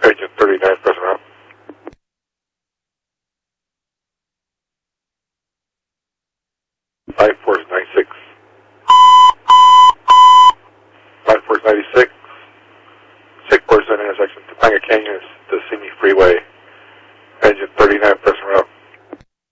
Agent 39, present route. Five four is 96. 54 is 96. 6 4 is an intersection. Topanga Canyon is the Simi Freeway.